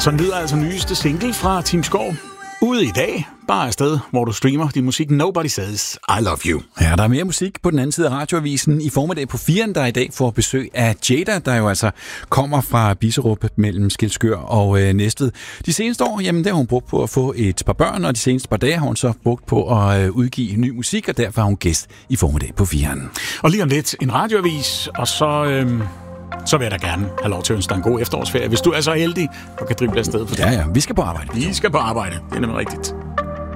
Sådan lyder altså nyeste single fra Team Skov. Ude i dag, bare afsted, hvor du streamer din musik Nobody Says I Love You. Ja, der er mere musik på den anden side af radioavisen. I formiddag på 4'eren, der i dag får besøg af Jada, der jo altså kommer fra Biserup mellem Skilskør og Næstved. De seneste år, jamen der har hun brugt på at få et par børn, og de seneste par dage har hun så brugt på at udgive ny musik, og derfor er hun gæst i formiddag på 4'eren. Og lige om lidt en radioavis, og så vil jeg da gerne have lov til at ønske dig en god efterårsferie, hvis du er så heldig og kan drible afsted for det. Ja, vi skal på arbejde. Vi skal på arbejde, det er nemlig rigtigt.